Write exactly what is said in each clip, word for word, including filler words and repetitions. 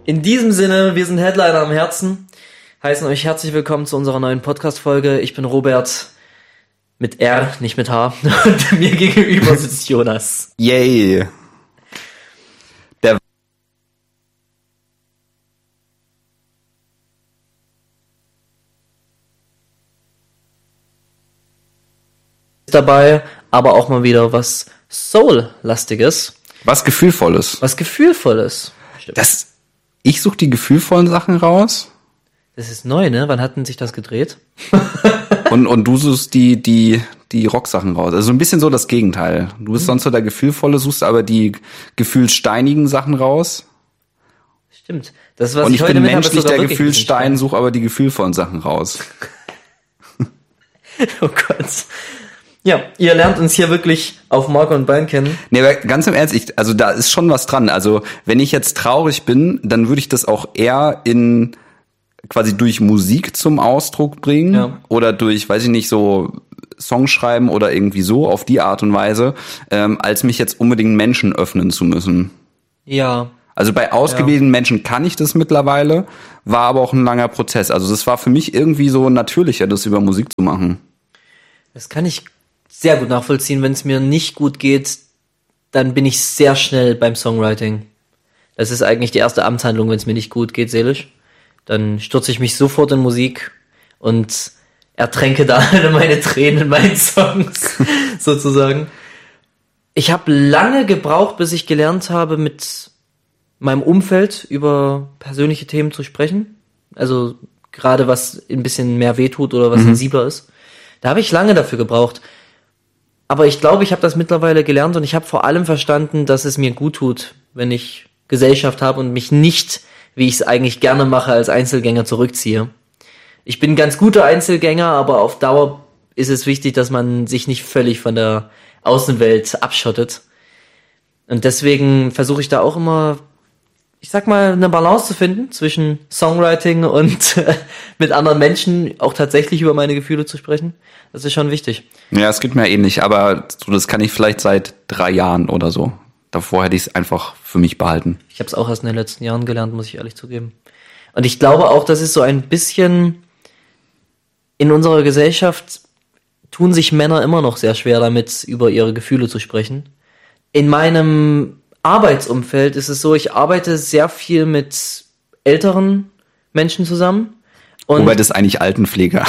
In diesem Sinne, wir sind Headliner am Herzen, heißen euch herzlich willkommen zu unserer neuen Podcast-Folge. Ich bin Robert mit R, nicht mit H. Und mir gegenüber sitzt Jonas. Yay. Der dabei, aber auch mal wieder was Soul-lastiges. Was Gefühlvolles. Was Gefühlvolles. Stimmt. Das, ich suche die gefühlvollen Sachen raus. Das ist neu, ne? Wann hat denn sich das gedreht? und und du suchst die die die Rocksachen raus. Also ein bisschen so das Gegenteil. Du bist mhm. sonst so der Gefühlvolle, suchst aber die gefühlssteinigen Sachen raus. Stimmt. Das, was und ich, ich heute bin mit menschlich der Gefühlsstein, suche aber die gefühlvollen Sachen raus. Oh Gott. Ja, ihr lernt uns hier wirklich auf Mark und Bein kennen. Nee, aber ganz im Ernst, ich, also da ist schon was dran. Also wenn ich jetzt traurig bin, dann würde ich das auch eher in quasi durch Musik zum Ausdruck bringen ja. oder durch, weiß ich nicht, so Songs schreiben oder irgendwie so auf die Art und Weise, ähm, als mich jetzt unbedingt Menschen öffnen zu müssen. Ja. Also bei ausgewählten ja. Menschen kann ich das mittlerweile, war aber auch ein langer Prozess. Also das war für mich irgendwie so natürlicher, das über Musik zu machen. Das kann ich sehr gut nachvollziehen. Wenn es mir nicht gut geht, dann bin ich sehr schnell beim Songwriting. Das ist eigentlich die erste Amtshandlung, wenn es mir nicht gut geht, seelisch. Dann stürze ich mich sofort in Musik und ertränke da alle meine Tränen in meinen Songs, sozusagen. Ich habe lange gebraucht, bis ich gelernt habe, mit meinem Umfeld über persönliche Themen zu sprechen. Also gerade was ein bisschen mehr wehtut oder was mhm. sensibler ist. Da habe ich lange dafür gebraucht. Aber ich glaube, ich habe das mittlerweile gelernt und ich habe vor allem verstanden, dass es mir gut tut, wenn ich Gesellschaft habe und mich nicht, wie ich es eigentlich gerne mache, als Einzelgänger zurückziehe. Ich bin ein ganz guter Einzelgänger, aber auf Dauer ist es wichtig, dass man sich nicht völlig von der Außenwelt abschottet. Und deswegen versuche ich da auch immer, ich sag mal, eine Balance zu finden zwischen Songwriting und äh, mit anderen Menschen auch tatsächlich über meine Gefühle zu sprechen. Das ist schon wichtig. Ja, es geht mir ähnlich, aber so, das kann ich vielleicht seit drei Jahren oder so. Davor hätte ich es einfach für mich behalten. Ich habe es auch erst in den letzten Jahren gelernt, muss ich ehrlich zugeben. Und ich glaube auch, das ist so ein bisschen in unserer Gesellschaft tun sich Männer immer noch sehr schwer damit, über ihre Gefühle zu sprechen. In meinem Arbeitsumfeld ist es so, ich arbeite sehr viel mit älteren Menschen zusammen. Und Wobei das eigentlich Altenpfleger.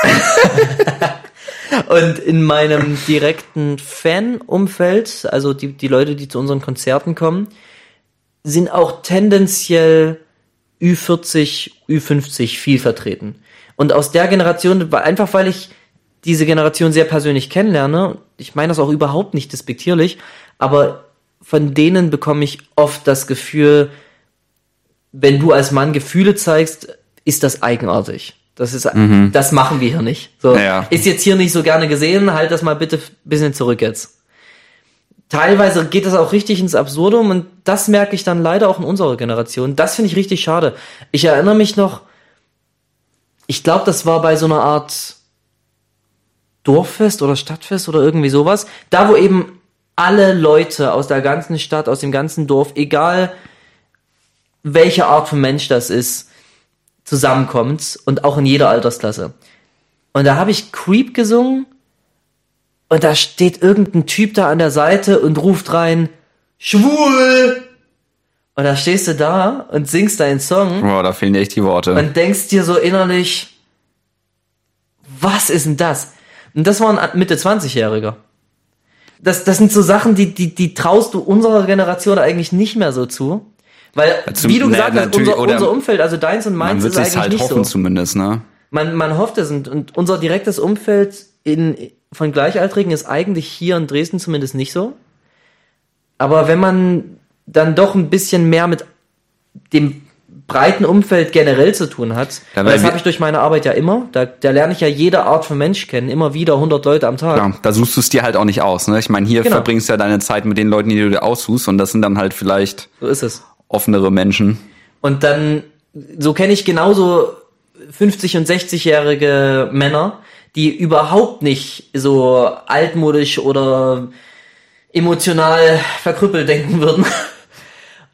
Und in meinem direkten Fan-Umfeld, also die, die Leute, die zu unseren Konzerten kommen, sind auch tendenziell Ü vierzig, Ü fünfzig viel vertreten. Und aus der Generation, einfach weil ich diese Generation sehr persönlich kennenlerne, ich meine das auch überhaupt nicht despektierlich, aber von denen bekomme ich oft das Gefühl, wenn du als Mann Gefühle zeigst, ist das eigenartig. Das ist, mhm. das machen wir hier nicht. So, ja. Ist jetzt hier nicht so gerne gesehen, halt das mal bitte ein bisschen zurück jetzt. Teilweise geht das auch richtig ins Absurdum und das merke ich dann leider auch in unserer Generation. Das finde ich richtig schade. Ich erinnere mich noch, ich glaube, das war bei so einer Art Dorffest oder Stadtfest oder irgendwie sowas, da wo eben alle Leute aus der ganzen Stadt, aus dem ganzen Dorf, egal welche Art von Mensch das ist, zusammenkommt und auch in jeder Altersklasse. Und da habe ich Creep gesungen und da steht irgendein Typ da an der Seite und ruft rein, schwul! Und da stehst du da und singst deinen Song. Boah, da fehlen dir echt die Worte. Und denkst dir so innerlich, was ist denn das? Und das war ein Mitte zwanzig-Jähriger. Das, das sind so Sachen, die, die, die traust du unserer Generation eigentlich nicht mehr so zu. Weil, ja, wie du gesagt na, hast, unser, unser Umfeld, also deins und meins, ist eigentlich halt nicht hoffen so. Zumindest, ne? Man, man hofft es und, und unser direktes Umfeld in, von Gleichaltrigen ist eigentlich hier in Dresden zumindest nicht so. Aber wenn man dann doch ein bisschen mehr mit dem breiten Umfeld generell zu tun hat, ja, weil das habe ich durch meine Arbeit ja immer, da, da lerne ich ja jede Art von Mensch kennen, immer wieder hundert Leute am Tag. Ja, da suchst du es dir halt auch nicht aus, ne? Ich meine, hier genau. verbringst du ja deine Zeit mit den Leuten, die du dir aussuchst und das sind dann halt vielleicht so ist es. offenere Menschen. Und dann, so kenne ich genauso fünfzig- und sechzigjährige Männer, die überhaupt nicht so altmodisch oder emotional verkrüppelt denken würden.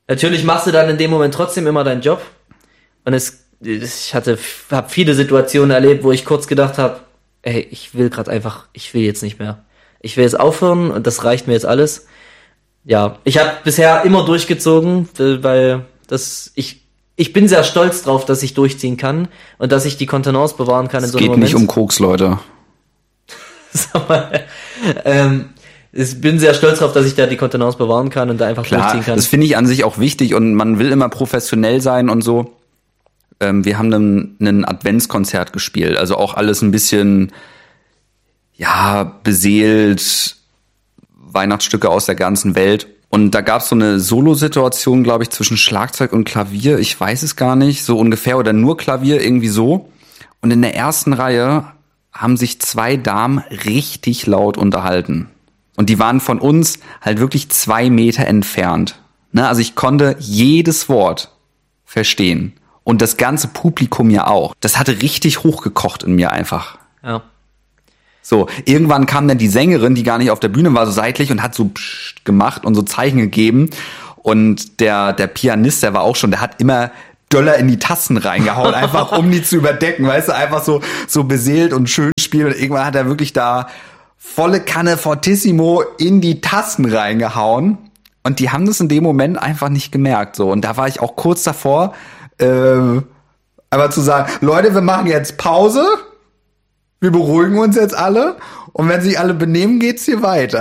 Natürlich machst du dann in dem Moment trotzdem immer deinen Job. Und es, ich hatte, habe viele Situationen erlebt, wo ich kurz gedacht habe, ey, ich will gerade einfach, ich will jetzt nicht mehr. Ich will jetzt aufhören und das reicht mir jetzt alles. Ja, ich habe bisher immer durchgezogen, weil das, ich, ich bin sehr stolz drauf, dass ich durchziehen kann und dass ich die Kontenance bewahren kann in so einem Moment. Es geht nicht um Koks, Leute. Sag mal, ähm, ich bin sehr stolz darauf, dass ich da die Kontenance bewahren kann und da einfach Klar, durchziehen kann. Das finde ich an sich auch wichtig und man will immer professionell sein und so. Ähm, wir haben einen, einen Adventskonzert gespielt, also auch alles ein bisschen, ja, beseelt, Weihnachtsstücke aus der ganzen Welt. Und da gab es so eine Solo-Situation, glaube ich, zwischen Schlagzeug und Klavier. Ich weiß es gar nicht, so ungefähr, oder nur Klavier, irgendwie so. Und in der ersten Reihe haben sich zwei Damen richtig laut unterhalten. Und die waren von uns halt wirklich zwei Meter entfernt. Ne? Also ich konnte jedes Wort verstehen. Und das ganze Publikum ja auch. Das hatte richtig hochgekocht in mir einfach. Ja. So, irgendwann kam dann die Sängerin, die gar nicht auf der Bühne war, so seitlich und hat so pssst gemacht und so Zeichen gegeben. Und der der Pianist, der war auch schon, der hat immer Döller in die Tasten reingehauen, einfach um die zu überdecken, weißt du, einfach so so beseelt und schön spielen. Und irgendwann hat er wirklich da volle Kanne Fortissimo in die Tasten reingehauen. Und die haben das in dem Moment einfach nicht gemerkt. So, und da war ich auch kurz davor, äh, einfach zu sagen, Leute, wir machen jetzt Pause. Wir beruhigen uns jetzt alle und wenn sich alle benehmen, geht's hier weiter.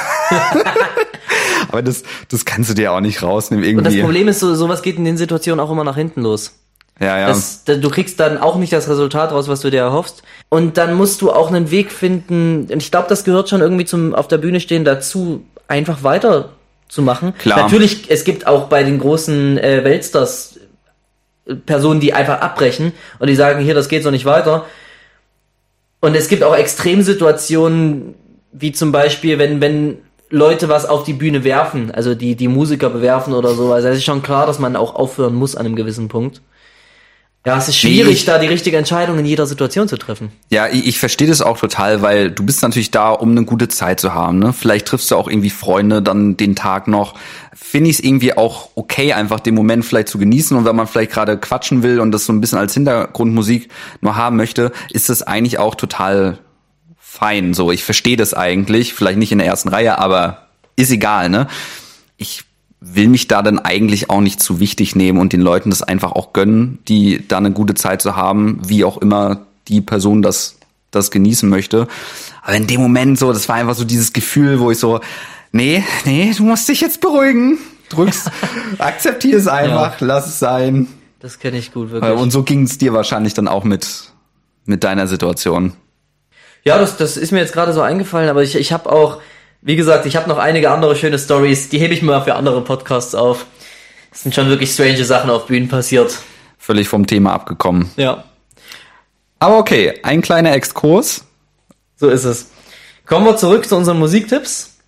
Aber das, das kannst du dir auch nicht rausnehmen irgendwie. Und das Problem ist, so sowas geht in den Situationen auch immer nach hinten los. Ja, ja. Das, du kriegst dann auch nicht das Resultat raus, was du dir erhoffst. Und dann musst du auch einen Weg finden, und ich glaube, das gehört schon irgendwie zum auf der Bühne stehen dazu, einfach weiter zu machen. Klar. Natürlich, es gibt auch bei den großen äh, Weltstars Personen, die einfach abbrechen und die sagen, hier, das geht so nicht weiter. Und es gibt auch Extremsituationen, wie zum Beispiel, wenn wenn Leute was auf die Bühne werfen, also die die Musiker bewerfen oder so. Also es ist schon klar, dass man auch aufhören muss an einem gewissen Punkt. Ja, es ist schwierig, da die richtige Entscheidung in jeder Situation zu treffen. Ja, ich, ich verstehe das auch total, weil du bist natürlich da, um eine gute Zeit zu haben. Ne? Vielleicht triffst du auch irgendwie Freunde dann den Tag noch. Finde ich es irgendwie auch okay, einfach den Moment vielleicht zu genießen. Und wenn man vielleicht gerade quatschen will und das so ein bisschen als Hintergrundmusik nur haben möchte, ist das eigentlich auch total fein. So, ich verstehe das eigentlich, vielleicht nicht in der ersten Reihe, aber ist egal, ne? Ich will mich da dann eigentlich auch nicht zu wichtig nehmen und den Leuten das einfach auch gönnen, die da eine gute Zeit zu haben, wie auch immer die Person das das genießen möchte. Aber in dem Moment so, das war einfach so dieses Gefühl, wo ich so, nee, nee, du musst dich jetzt beruhigen. Drückst, akzeptier es einfach, ja. Lass es sein. Das kenne ich gut, wirklich. Und so ging es dir wahrscheinlich dann auch mit mit deiner Situation. Ja, das das ist mir jetzt gerade so eingefallen, aber ich ich habe auch Wie gesagt, ich habe noch einige andere schöne Stories, die hebe ich mir mal für andere Podcasts auf. Es sind schon wirklich strange Sachen auf Bühnen passiert. Völlig vom Thema abgekommen. Ja. Aber okay, ein kleiner Exkurs. So ist es. Kommen wir zurück zu unseren Musiktipps.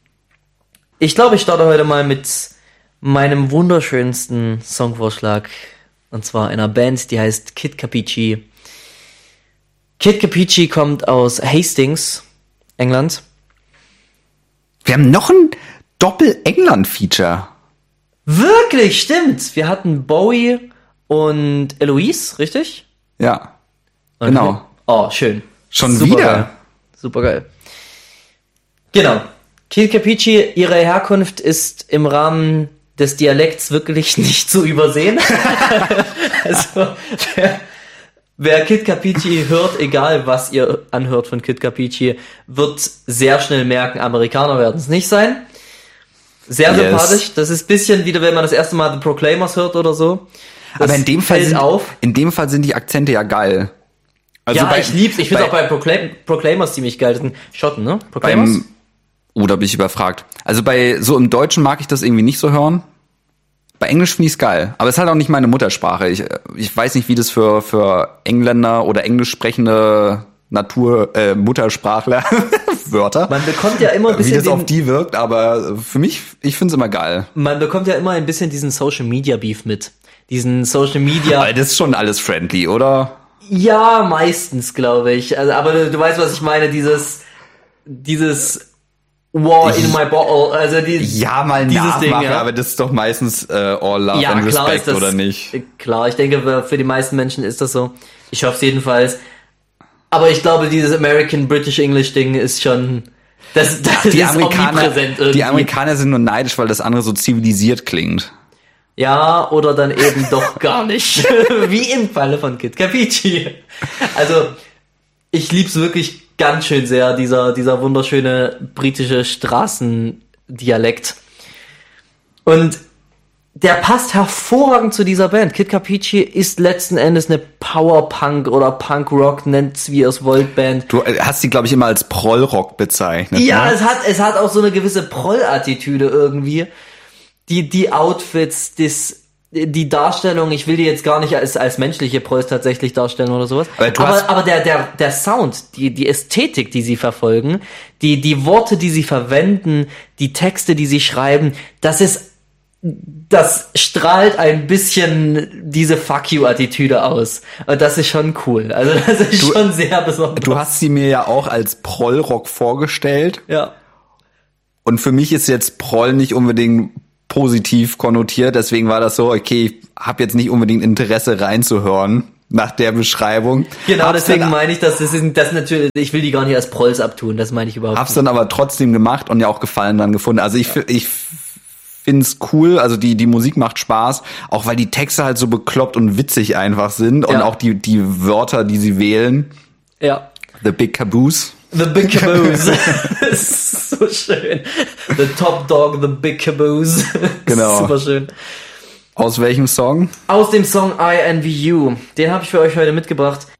Ich glaube, ich starte heute mal mit meinem wunderschönsten Songvorschlag. Und zwar einer Band, die heißt Kid Capici. Kid Capici kommt aus Hastings, England. Wir haben noch ein Doppel-England-Feature. Wirklich, stimmt. Wir hatten Bowie und Eloise, richtig? Ja, okay. Genau. Oh, schön. Schon Super wieder? Geil. Super geil. Genau. Kid Capici, ihre Herkunft ist im Rahmen des Dialekts wirklich nicht zu übersehen. Also, wer, wer Kid Capici hört, egal was ihr anhört von Kid Capici, wird sehr schnell merken, Amerikaner werden es nicht sein. Sehr yes. sympathisch. Das ist ein bisschen wieder, wenn man das erste Mal The Proclaimers hört oder so. Das Aber in dem Fall sind, auf. in dem Fall sind die Akzente ja geil. Also ja, bei, ich lieb's. Ich finde auch bei Proclaim, Proclaimers ziemlich geil. Das sind Schotten, ne? Proclaimers? Beim, oh, da bin ich überfragt. Also bei, so im Deutschen mag ich das irgendwie nicht so hören. Bei Englisch finde ich es geil. Aber es ist halt auch nicht meine Muttersprache. Ich, ich weiß nicht, wie das für, für Engländer oder englisch sprechende Natur, äh, Muttersprachler, Wörter. Man bekommt ja immer ein bisschen. Wie das auf die wirkt, aber für mich, ich finde es immer geil. Man bekommt ja immer ein bisschen diesen Social Media Beef mit. Diesen Social Media. Weil das ist schon alles friendly, oder? Ja, meistens, glaube ich. Also, aber du, du weißt, was ich meine, dieses, dieses War in my bottle, also die, ja, mal dieses Nachmache, Ding, ja. aber das ist doch meistens äh, All Love ja, and klar Respect, ist das, oder nicht? Klar, ich denke, für die meisten Menschen ist das so. Ich hoffe es jedenfalls. Aber ich glaube, dieses American British English Ding ist schon, das, das die ist Amerikaner, omnipräsent irgendwie. Die Amerikaner sind nur neidisch, weil das andere so zivilisiert klingt. Ja, oder dann eben doch gar nicht. Wie im Falle von Kid Capici. Also, ich lieb's wirklich ganz schön sehr, dieser, dieser wunderschöne britische Straßendialekt. Und der passt hervorragend zu dieser Band. Kid Capici ist letzten Endes eine Power-Punk oder Punk-Rock, nennt's wie ihr es wollt, Band. Du hast sie, glaube ich, immer als Proll-Rock bezeichnet. Ja, ne? es hat, es hat auch so eine gewisse Proll-Attitüde irgendwie. Die, die Outfits, das, die Darstellung, ich will die jetzt gar nicht als, als menschliche Prolls tatsächlich darstellen oder sowas. Aber, aber, aber der, der, der Sound, die, die Ästhetik, die sie verfolgen, die, die Worte, die sie verwenden, die Texte, die sie schreiben, das ist, das strahlt ein bisschen diese Fuck you-Attitüde aus. Und das ist schon cool. Also, das ist du, schon sehr besonders. Du hast sie mir ja auch als Proll-Rock vorgestellt. Ja. Und für mich ist jetzt Proll nicht unbedingt positiv konnotiert, deswegen war das so, okay, ich habe jetzt nicht unbedingt Interesse reinzuhören nach der Beschreibung. Genau, hab's deswegen dann, meine ich, dass das ist das natürlich, ich will die gar nicht als Prolls abtun, das meine ich überhaupt hab's nicht. Hab's dann aber trotzdem gemacht und ja auch Gefallen dran gefunden. Also ich, ich find's cool, also die die Musik macht Spaß, auch weil die Texte halt so bekloppt und witzig einfach sind und ja. auch die die Wörter, die sie wählen. Ja. The Big Caboose. The Big Caboose. Das ist so schön. The Top Dog, The Big Caboose. Genau. Super schön. Aus welchem Song? Aus dem Song I Envy You. Den habe ich für euch heute mitgebracht.